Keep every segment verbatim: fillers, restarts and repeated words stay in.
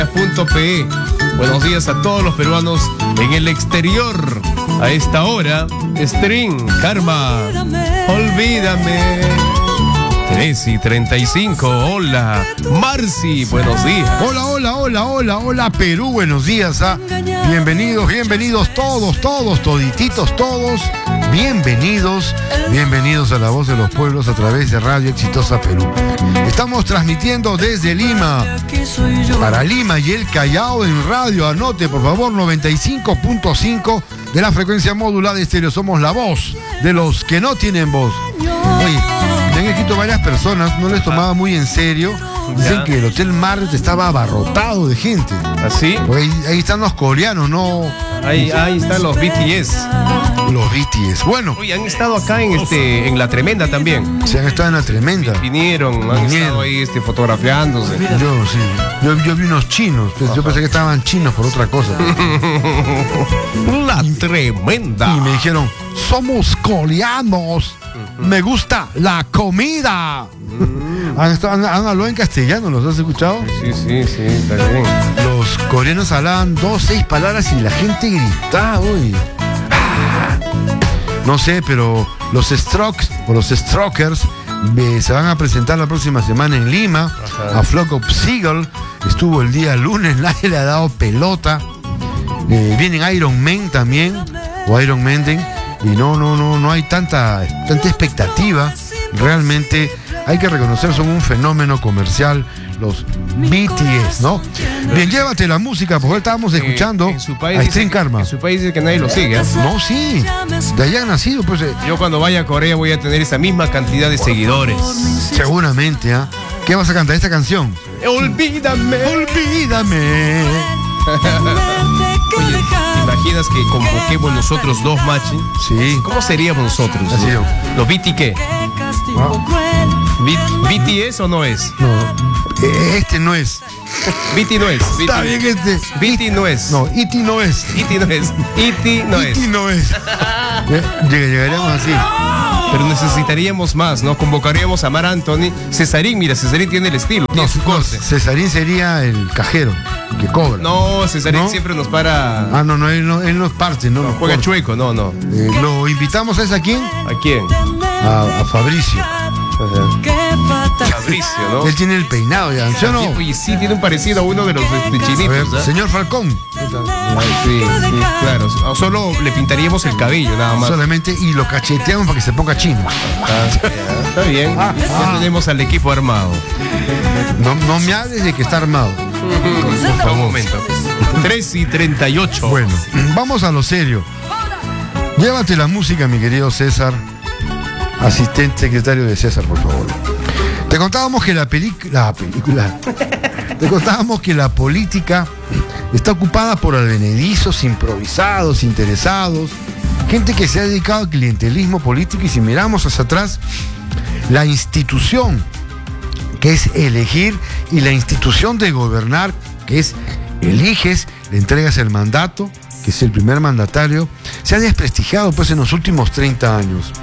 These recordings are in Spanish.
punto pe. Buenos días a todos los peruanos en el exterior. A esta hora, String, Karma, Olvídame. tres y treinta y cinco, hola. Marci, buenos días. Hola, hola, hola, hola, hola Perú, buenos días. ¿ah? Bienvenidos, bienvenidos todos, todos, todititos, todos. Bienvenidos, bienvenidos a La Voz de los Pueblos a través de Radio Exitosa Perú. Estamos transmitiendo desde Lima, para Lima y el Callao en radio. Anote, por favor, noventa y cinco punto cinco de la frecuencia modulada de estéreo. Somos la voz de los que no tienen voz. Oye, me han escrito varias personas, no les tomaba muy en serio. Dicen ya que el Hotel Marriott estaba abarrotado de gente. ¿Así? Porque ahí, ahí están los coreanos, ¿no? Ahí, ahí están los B T S. Los B T S. Bueno. Oye, han estado acá en este en La Tremenda también. Se han estado en La Tremenda. Vinieron, han Vinieron. estado ahí este, fotografiándose. Yo, sí. Yo, yo vi unos chinos. Pues, yo pensé que estaban chinos por otra cosa. La Tremenda. Y me dijeron, somos coreanos. Me gusta la comida. Mm. Han, han, han hablado en castellano, ¿los has escuchado? Sí, sí, sí, está bien. Los coreanos hablaban dos, seis palabras y la gente gritaba, uy. Ah. No sé, pero los Strokes o los Strokers eh, se van a presentar la próxima semana en Lima. Ajá. A Flock of Seagull. Estuvo el día lunes, nadie le ha dado pelota. Eh, vienen Iron Man también, o Iron Maiden. Y no, no, no, no hay tanta, tanta expectativa. Realmente hay que reconocer, son un fenómeno comercial los B T S, ¿no? Bien, llévate la música, porque estábamos escuchando eh, en su país a String Karma. En su país dice que nadie lo sigue, ¿eh? No, sí, de allá han nacido, pues. Eh. Yo cuando vaya a Corea voy a tener esa misma cantidad de seguidores. Seguramente, ¿ah? ¿eh? ¿Qué vas a cantar esta canción? Olvídame, olvídame. Oye, ¿te imaginas que convoquemos nosotros dos matches? Sí. ¿Cómo seríamos nosotros? Así ¿no? ¿Los B T qué? ¿Ah? ¿B T S o no es? No, este no es. B T no es. Está bien este. B T no es. No, E T no es. E T no es. E T no es. E T no es. Llegaríamos así. Pero necesitaríamos más, ¿no? Convocaríamos a Mar Anthony. Cesarín, mira, Cesarín tiene el estilo. No, su corte. Cesarín sería el cajero que cobra. No, Cesarín ¿no? siempre nos para. Ah, no, no, él no, él no es parte, ¿no? no juega corte. Chueco, no, no. Eh, ¿Lo invitamos a ese a quién? ¿A quién? A, a Fabricio. Fabricio, ¿no? Él tiene el peinado ya, ¿sí o no? Y sí, tiene un parecido a uno de los de chinitos. Ver, ¿eh? Señor Falcón. Ay, sí, sí, claro. Solo le pintaríamos el cabello, nada más. Solamente, y lo cacheteamos para que se ponga chino. Ah, está bien. Ah, ya ah. tenemos al equipo armado. No, no me hables de que está armado. Por favor. Un momento. tres y treinta y ocho. Bueno, vamos a lo serio. Llévate la música, mi querido César. Asistente secretario de César, por favor. Te contábamos que la, la película. Te contábamos que la política está ocupada por advenedizos, improvisados, interesados, gente que se ha dedicado al clientelismo político. Y si miramos hacia atrás, la institución que es elegir y la institución de gobernar, que es eliges, le entregas el mandato, que es el primer mandatario, se ha desprestigiado pues en los últimos treinta años.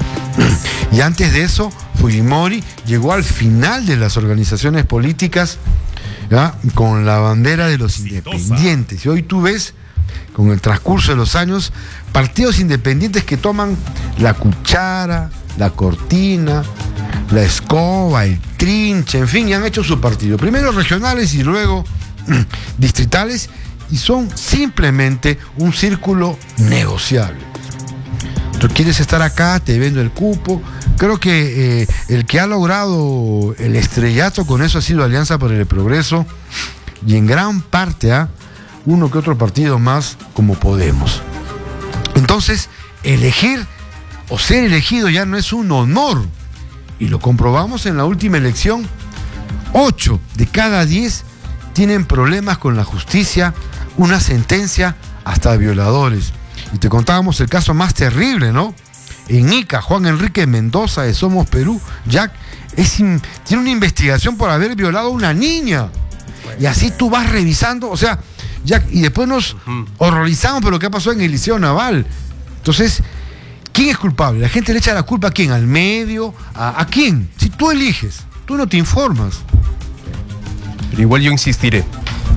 Y antes de eso, Fujimori llegó al final de las organizaciones políticas, ¿ya? Con la bandera de los independientes. Y hoy tú ves, con el transcurso de los años, partidos independientes que toman la cuchara, la cortina, la escoba, el trinche, en fin, y han hecho su partido. Primero regionales y luego distritales, y son simplemente un círculo negociable. Tú quieres estar acá, te vendo el cupo. Creo que eh, el que ha logrado el estrellato con eso ha sido Alianza por el Progreso, y en gran parte a ¿eh? uno que otro partido más como Podemos. Entonces, elegir o ser elegido ya no es un honor, y lo comprobamos en la última elección. Ocho de cada diez tienen problemas con la justicia, una sentencia hasta violadores. Y te contábamos el caso más terrible, ¿no? En Ica, Juan Enrique Mendoza de Somos Perú, Jack, es in, tiene una investigación por haber violado a una niña. Y así tú vas revisando, o sea, Jack, y después nos uh-huh. horrorizamos por lo que ha pasado en el Liceo Naval. Entonces, ¿quién es culpable? La gente le echa la culpa a quién, al medio, a, a quién. Si tú eliges, tú no te informas. Pero igual yo insistiré.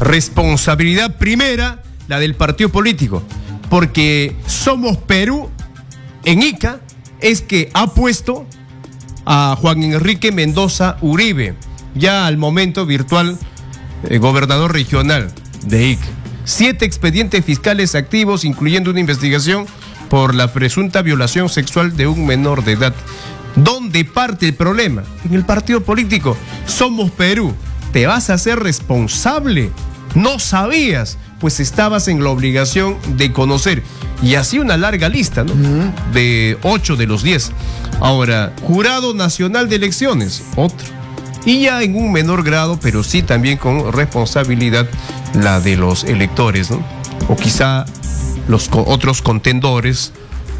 Responsabilidad primera, la del partido político, porque Somos Perú en Ica es que ha puesto a Juan Enrique Mendoza Uribe, ya al momento virtual eh, gobernador regional de Ica. Siete expedientes fiscales activos, incluyendo una investigación por la presunta violación sexual de un menor de edad. ¿Dónde parte el problema? En el partido político. Somos Perú. ¿Te vas a hacer responsable? ¿No sabías? Pues estabas en la obligación de conocer. Y así una larga lista, ¿no? Uh-huh. De ocho de los diez. Ahora, Jurado Nacional de Elecciones, otro. Y ya en un menor grado, pero sí también con responsabilidad, la de los electores, ¿no? O quizá los co- otros contendores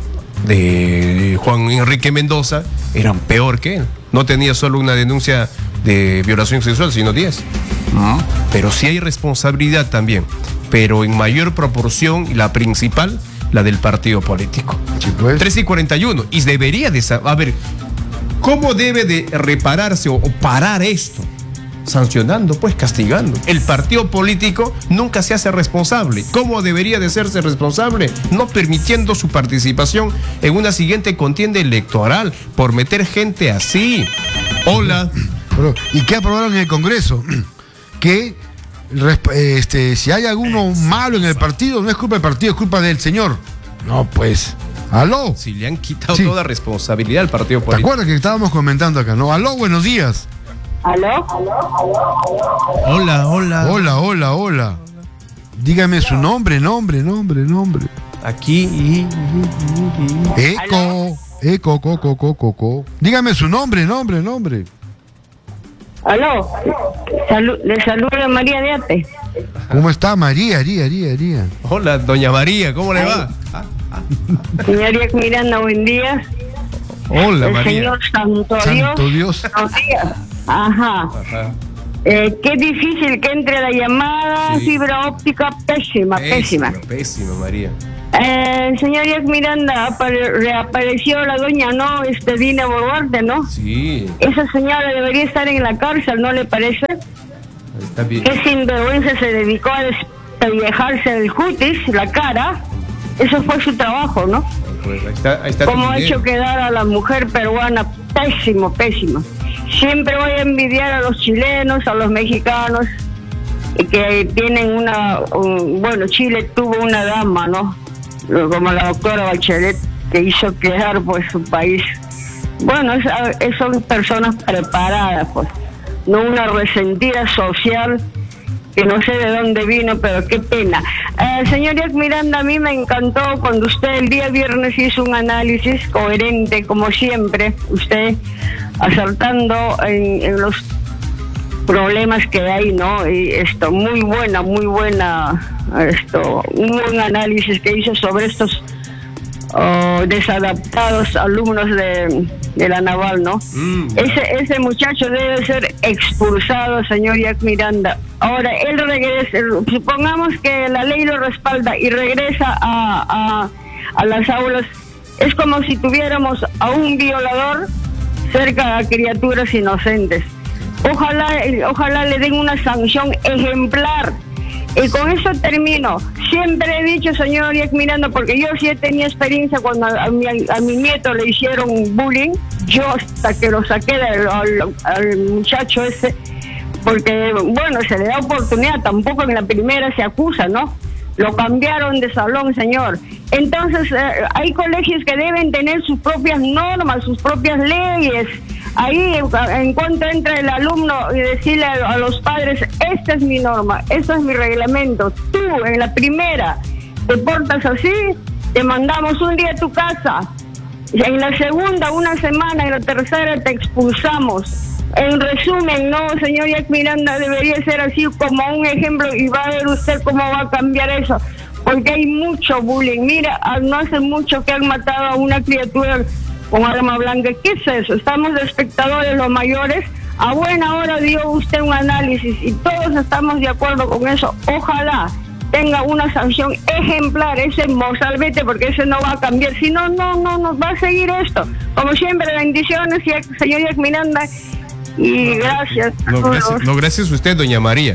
de Juan Enrique Mendoza eran peor que él. No tenía solo una denuncia de violación sexual, sino diez. Uh-huh. Pero sí hay responsabilidad también, pero en mayor proporción, la principal, la del partido político. Sí, pues. tres y cuarenta y uno. Y debería de saber, a ver, ¿cómo debe de repararse o, o parar esto? Sancionando, pues castigando. El partido político nunca se hace responsable. ¿Cómo debería de hacerse responsable? No permitiendo su participación en una siguiente contienda electoral por meter gente así. Hola. Pero, ¿y qué aprobaron en el Congreso? Que este, si hay alguno malo en el partido, no es culpa del partido, es culpa del señor. No, pues. ¿Aló? Si le han quitado sí. toda responsabilidad al partido político. ¿Te acuerdas que estábamos comentando acá, no? Aló, buenos días. ¿Aló? Hola, hola. Hola, hola, hola. Dígame su nombre, nombre, nombre, nombre. Aquí. Y, y, y. Eco, eco, coco, coco, coco. Dígame su nombre, nombre, nombre. ¿Aló? Salu le saluda María de Ate. ¿Cómo está María, María, María, María? Hola, doña María, ¿cómo le va? Ah, ah. Señoría Miranda, buen día. Hola, el María. Señor Santo, Santo Dios. Dios. Buenos días. Ajá. Ajá. Eh, qué difícil que entre la llamada, sí. Fibra óptica, pésima, pésima. Pésima, pésima, María. Eh, señoría Miranda, reapareció la doña, ¿no? Este, Dina Boluarte, ¿no? Sí. Esa señora debería estar en la cárcel, ¿no le parece? Está bien. Qué sinvergüenza, se dedicó a despellejarse el cutis, la cara. Eso fue su trabajo, ¿no? Pues ahí está, ahí está. Como ha hecho quedar a la mujer peruana, pésimo, pésimo. Siempre voy a envidiar a los chilenos, a los mexicanos, que tienen una... Un, bueno, Chile tuvo una dama, ¿no? Como la doctora Bachelet, que hizo quedar, pues, su país. Bueno, es, es, son personas preparadas, pues. No una resentida social que no sé de dónde vino, pero qué pena. Eh, señoría Miranda, a mí me encantó cuando usted el día viernes hizo un análisis coherente, como siempre, usted acertando en, en los problemas que hay, ¿no? Y esto, muy buena, muy buena, esto, un buen análisis que hizo sobre estos oh, desadaptados alumnos de, de la Naval, ¿no? Mm, ese, ese muchacho debe ser expulsado, señor Jack Miranda. Ahora, él regresa, supongamos que la ley lo respalda y regresa a, a, a las aulas, es como si tuviéramos a un violador cerca a criaturas inocentes. Ojalá, ojalá le den una sanción ejemplar. Y con eso termino. Siempre he dicho, señor Jack Miranda, porque yo sí he tenido experiencia cuando a, a, mi, a mi nieto le hicieron bullying, yo hasta que lo saqué del, al, al muchacho ese, porque, bueno, se le da oportunidad, tampoco en la primera se acusa, ¿no? Lo cambiaron de salón, señor. Entonces, eh, hay colegios que deben tener sus propias normas, sus propias leyes. Ahí, en cuanto entra el alumno y decirle a, a los padres, esta es mi norma, este es mi reglamento. Tú, en la primera, te portas así, te mandamos un día a tu casa. En la segunda, una semana, en la tercera, te expulsamos. En resumen, no, señor Jack Miranda, debería ser así como un ejemplo y va a ver usted cómo va a cambiar eso. Porque hay mucho bullying. Mira, no hace mucho que han matado a una criatura con arma blanca. ¿Qué es eso? Estamos de espectadores los mayores. A buena hora dio usted un análisis y todos estamos de acuerdo con eso. Ojalá tenga una sanción ejemplar ese mozalbete, porque ese no va a cambiar. Si no, no, no, nos va a seguir esto. Como siempre, bendiciones, señor Jack Miranda. Y gracias. No, gracias, no, gracias a usted, doña María.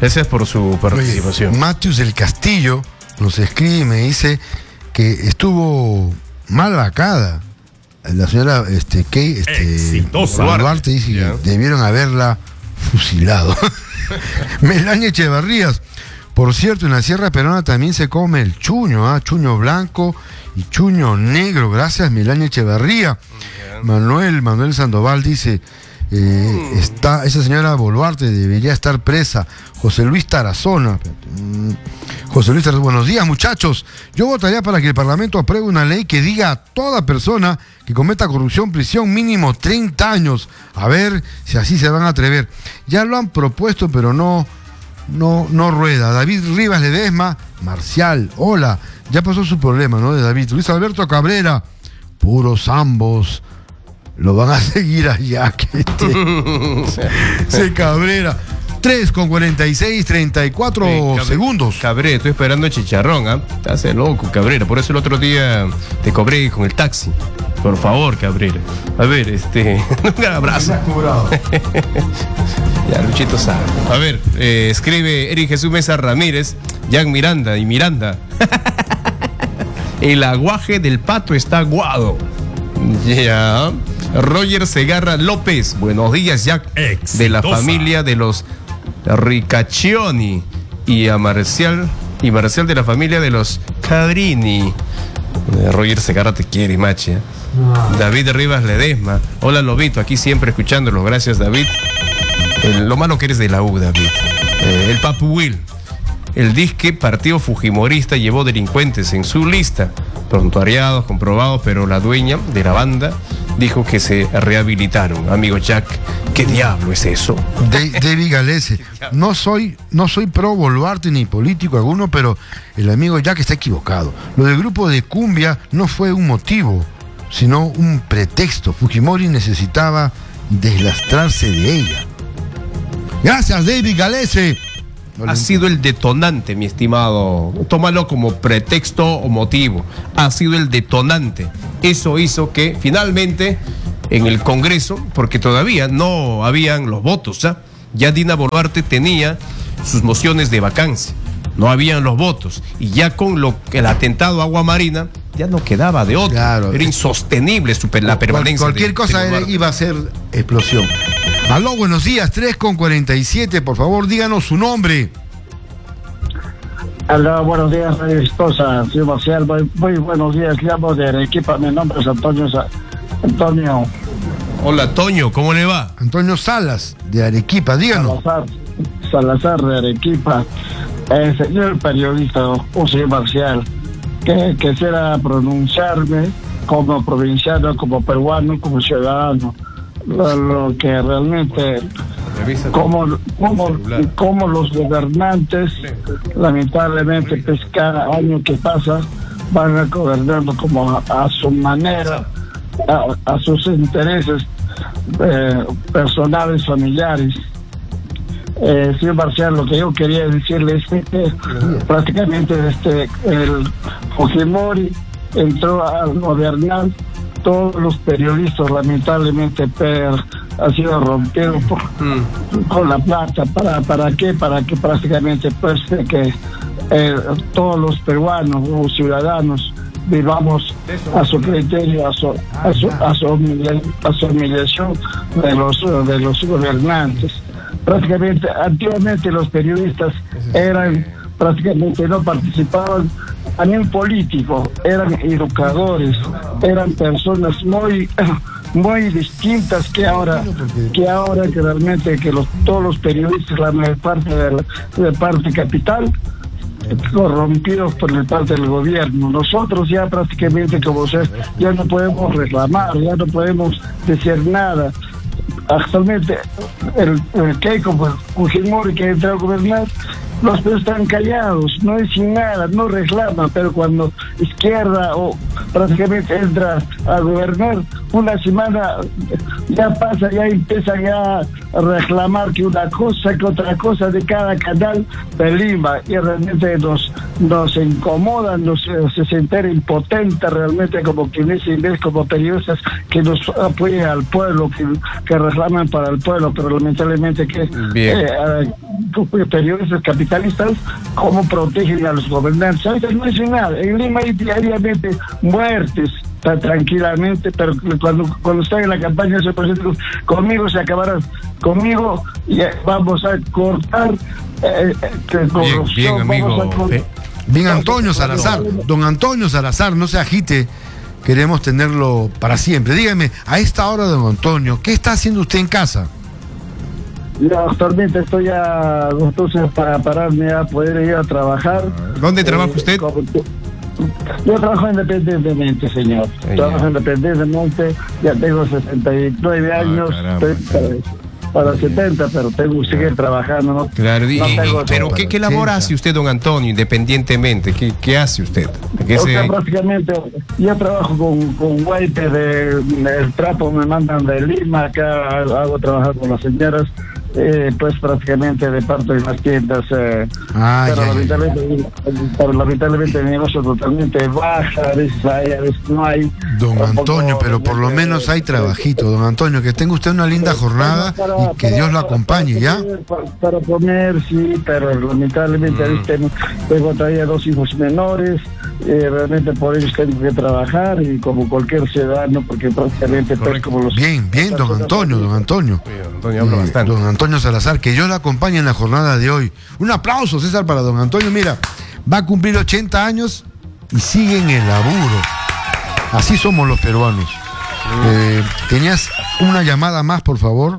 Gracias por su participación. Oye, Matius del Castillo nos escribe y me dice que estuvo mal vacada. La señora este, Kay, este, Duarte dice yeah. que debieron haberla fusilado. Melania Echevarrías. Por cierto, en la Sierra Peruana también se come el chuño, ¿ah? Chuño blanco y chuño negro. Gracias, Melania Echevarría. Yeah. Manuel, Manuel Sandoval dice, eh, mm. está, esa señora Boluarte debería estar presa. José Luis Tarazona. Mm, José Luis Tarazona, buenos días, muchachos. Yo votaría para que el Parlamento apruebe una ley que diga a toda persona que cometa corrupción, prisión mínimo treinta años. A ver si así se van a atrever. Ya lo han propuesto, pero no... No, no rueda. David Rivas Ledesma, Marcial, hola. Ya pasó su problema, ¿no? De David. Luis Alberto Cabrera, puros ambos. Lo van a seguir allá. Que te... Se Cabrera. tres con cuarenta y seis, treinta y cuatro sí, segundos. Cabrera, estoy esperando el chicharrón, ¿ah? ¿eh? Te hace loco, Cabrera. Por eso el otro día te cobré con el taxi. Por favor, Cabrera. A ver, este. Un abrazo. Ya, Luchito sabe. A ver, eh, escribe Eric Jesús Mesa Ramírez, Jan Miranda y Miranda. El aguaje del pato está aguado. Ya. Yeah. Roger Segarra López. Buenos días, Jack. Exitosa. De la familia de los Ricaccioni. Y a Marcial. Y Marcial de la familia de los Cabrini. Roger Segarra te quiere, machi. No. David Rivas Ledesma. Hola, Lobito, aquí siempre escuchándolos. Gracias, David. El, lo malo que eres de la U, David. Eh, el Papu Will. El disque partido fujimorista llevó delincuentes en su lista. Prontuariados, comprobados, pero la dueña de la banda dijo que se rehabilitaron. Amigo Jack, ¿qué diablo es eso? De, David Galese. No soy, no soy pro Boluarte ni político alguno, pero el amigo Jack está equivocado. Lo del grupo de cumbia no fue un motivo, sino un pretexto. Fujimori necesitaba deslastrarse de ella. Gracias, David Galese. No ha sido el detonante, mi estimado. Tómalo como pretexto o motivo. Ha sido el detonante. Eso hizo que finalmente en el Congreso, porque todavía no habían los votos, ¿eh? Ya Dina Boluarte tenía sus mociones de vacancia. No habían los votos. Y ya con lo, el atentado a Agua Marina, ya no quedaba de otro. Claro. Era insostenible super, la permanencia. Cualquier de, cosa de iba a ser explosión. Aló, buenos días, tres con cuarenta y siete, por favor, díganos su nombre. Aló, buenos días, Radio Exitosa, señor Marcial, muy, muy buenos días, llamo de Arequipa, mi nombre es Antonio Sa Antonio. Hola, Toño, ¿cómo le va? Antonio Salas, de Arequipa, díganos. Salazar, Salazar de Arequipa. Eh, señor periodista, o señor Marcial, que quisiera pronunciarme como provinciano, como peruano, como ciudadano. Lo, lo que realmente como, como, como los gobernantes lamentablemente pues cada año que pasa van gobernando como a, a su manera, a, a sus intereses eh, personales, familiares. Eh, señor Marcial, lo que yo quería decirle es que prácticamente desde el Fujimori entró a gobernar, todos los periodistas lamentablemente per, han sido rompidos por, mm. con la plata. ¿Para para qué? Para que prácticamente pues que eh, todos los peruanos o ciudadanos vivamos a su criterio, a su, a su, a su, a su humillación de los, de los gobernantes. Prácticamente, antiguamente los periodistas eran, prácticamente no participaban a nivel político, eran educadores, eran personas muy muy distintas que ahora que ahora que realmente que los, todos los periodistas, la mayor parte de la de parte capital, corrompidos por el parte del gobierno. Nosotros ya prácticamente, como se, ya no podemos reclamar, ya no podemos decir nada. Actualmente el, el Keiko Fujimori, que entró a gobernar, los están callados, no dicen nada, no reclaman, pero cuando izquierda o prácticamente entra a gobernar, una semana ya pasa, ya empieza ya a reclamar que una cosa, que otra cosa de cada canal de Lima, y realmente nos, nos incomoda, nos se siente impotente realmente como quienes como periodistas que nos apoyen al pueblo, que, que reclaman para el pueblo, pero lamentablemente que eh, eh, periodistas capitalistas como protegen a los gobernantes. Ahorita no es nada, en Lima hay diariamente muertes tan tranquilamente, pero cuando cuando está en la campaña se presenta conmigo, se acabará conmigo y vamos a cortar eh, eh, corrupción, bien, bien, amigo. vamos a cortar. Bien, Antonio Salazar, don Antonio Salazar, no se agite, queremos tenerlo para siempre. Dígame, a esta hora, don Antonio, ¿qué está haciendo usted en casa? Yo actualmente estoy a entonces para pararme a poder ir a trabajar. ¿Dónde eh, trabaja usted? Como, yo trabajo independientemente, señor. Ay, trabajo ya. independientemente, ya tengo sesenta y nueve Ah, años, caramba, estoy para, para setenta, pero tengo que seguir trabajando, ¿no? Claro, y- No y- tengo- pero ¿qué, qué labor ochenta. hace usted, don Antonio, independientemente? ¿Qué, qué hace usted? ¿De qué O sea, se- prácticamente yo trabajo con, con Guaype de el trapo, me mandan de Lima, acá hago trabajar con las señoras, eh, pues prácticamente de parte de las tiendas, eh, Ah, pero, ya, ya, lamentablemente, pero lamentablemente el negocio totalmente baja, a veces hay, a veces no hay. Don Tampoco, Antonio, pero por lo realmente, menos hay eh, trabajito. Don Antonio, que tenga usted una linda jornada para- y que para- Dios lo para- acompañe, para ¿ya? comer, Para, para comer, sí, pero lamentablemente Mm. ¿viste? Tengo todavía dos hijos menores, eh, realmente por ellos tengo que trabajar y como cualquier ciudadano, porque prácticamente pues, Correcto. como los... Bien, bien, don Antonio, don Antonio. Oye, don Antonio habla Eh, bastante. Don Antonio Salazar, que Dios lo acompañe en la jornada de hoy. Un aplauso, César, para don Antonio. Mira, va a cumplir ochenta años y sigue en el laburo. Así somos los peruanos. Eh, ¿Tenías una llamada más, por favor?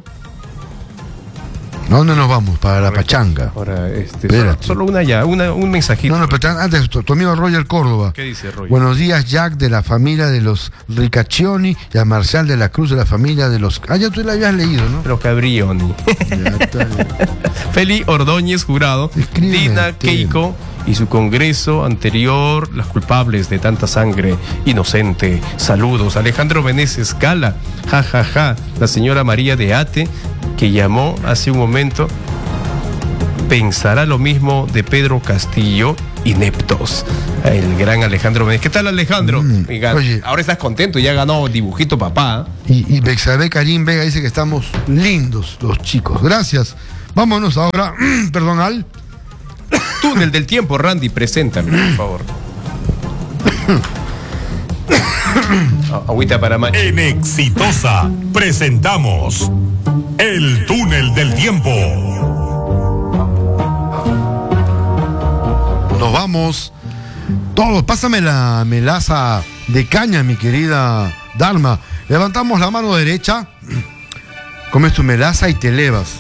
¿A dónde nos vamos? Para la pachanga. Ahora, este, Espérate. solo, solo una ya, una, un mensajito. No, no, pero antes, tu, tu amigo Roger Córdoba. ¿Qué dice Roger? Buenos días, Jack, de la familia de los Ricaccioni, y a Marcial de la Cruz, de la familia de los... Ah, ya tú la habías leído, ¿no? Pero Cabrioni. Ya está bien. Feli Ordóñez Jurado, Escríbeme Dina el tema. Keiko y su congreso anterior, las culpables de tanta sangre inocente. Saludos. Alejandro Meneses Cala, ja, ja, ja. La señora María de Ate, que llamó hace un momento, pensará lo mismo de Pedro Castillo, ineptos. El gran Alejandro Meneses. ¿Qué tal, Alejandro? Mm, Oiga, oye. ahora estás contento, ya ganó dibujito papá. Y, y Bexabé Karim Vega dice que estamos lindos los chicos. Gracias. Vámonos ahora, perdón, al... Túnel del tiempo, Randy, preséntame, por favor. Ah, agüita para más. En Exitosa presentamos El Túnel del Tiempo. Nos vamos. Todos, pásame la melaza de caña, mi querida Dharma. Levantamos la mano derecha, comes tu melaza y te elevas.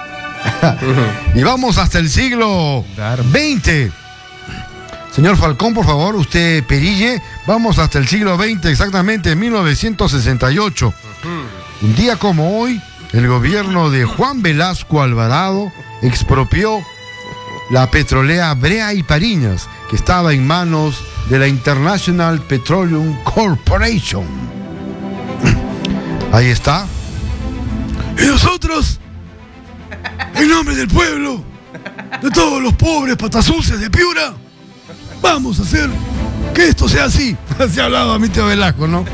Y vamos hasta el siglo Dharma. veinte. Señor Falcón, por favor, usted perille. Vamos hasta el siglo veinte, exactamente, mil novecientos sesenta y ocho. Un día como hoy, el gobierno de Juan Velasco Alvarado expropió la petrolera Brea y Pariñas, que estaba en manos de la International Petroleum Corporation. Ahí está. Y nosotros, en nombre del pueblo, de todos los pobres patasuces de Piura, vamos a hacer que esto sea así. Así hablaba mi tío Velasco, ¿no?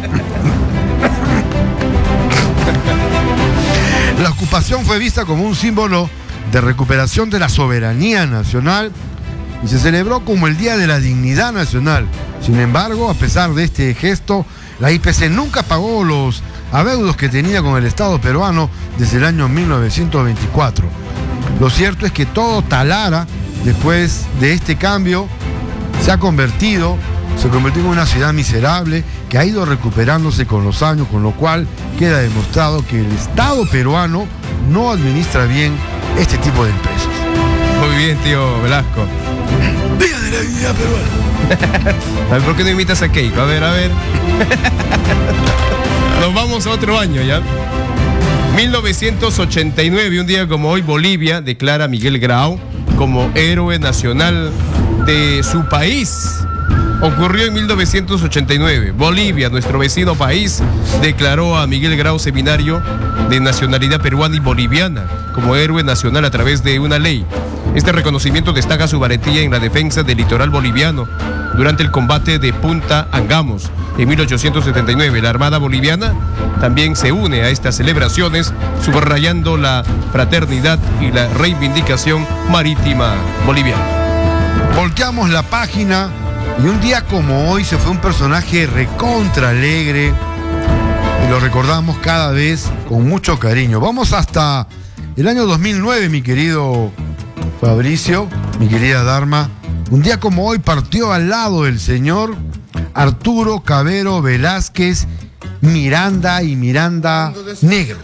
La ocupación fue vista como un símbolo de recuperación de la soberanía nacional y se celebró como el Día de la Dignidad Nacional. Sin embargo, a pesar de este gesto, la I P C nunca pagó los adeudos que tenía con el Estado peruano desde el año mil novecientos veinticuatro. Lo cierto es que todo Talara, después de este cambio, se ha convertido, se convirtió en una ciudad miserable que ha ido recuperándose con los años, con lo cual queda demostrado que el Estado peruano no administra bien este tipo de empresas. Muy bien, tío Velasco. Día de la dignidad peruana. A ver, ¿por qué no invitas a Keiko? A ver, a ver. Nos vamos a otro año ya. mil novecientos ochenta y nueve, un día como hoy, Bolivia declara a Miguel Grau como héroe nacional de su país. ocurrió en mil novecientos ochenta y nueve. Bolivia, nuestro vecino país, declaró a Miguel Grau Seminario de nacionalidad peruana y boliviana como héroe nacional a través de una ley. Este reconocimiento destaca su valentía en la defensa del litoral boliviano durante el combate de Punta Angamos en mil ochocientos setenta y nueve. La Armada Boliviana también se une a estas celebraciones, subrayando la fraternidad y la reivindicación marítima boliviana. Volteamos la página y un día como hoy se fue un personaje recontra alegre y lo recordamos cada vez con mucho cariño. Vamos hasta el año dos mil nueve, mi querido Fabricio, mi querida Dharma. Un día como hoy partió al lado del señor Arturo Cabero Velázquez Miranda y Miranda Negro.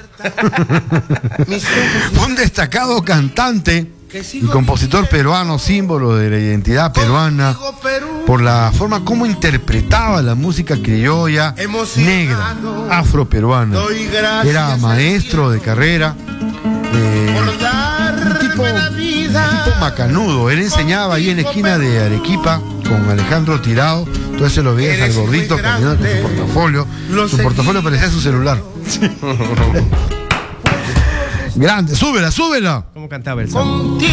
Un destacado cantante y compositor peruano, símbolo de la identidad peruana, por la forma como interpretaba la música criolla, negra, afroperuana. Era maestro de carrera, eh, un, tipo, un tipo macanudo. Él enseñaba ahí en la esquina de Arequipa con Alejandro Tirado. Entonces lo veías al gordito caminando con su portafolio. Su portafolio parecía su celular. Grande, súbela, súbela. ¿Cómo cantaba el santo?